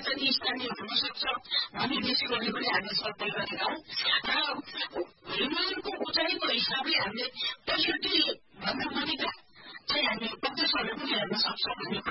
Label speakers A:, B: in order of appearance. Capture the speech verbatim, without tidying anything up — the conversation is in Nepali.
A: चाहिँ स्थानीय हुन सक्छ भन्ने दृष्टिकोणले पनि हामीले छलफल गरेका हौं र हिमालको उचाइको हिसाबले हामीले पैँसठी भन्दा मुनिका चाहिँ हामी प्रदेशहरू पनि हेर्न सक्छौँ भन्ने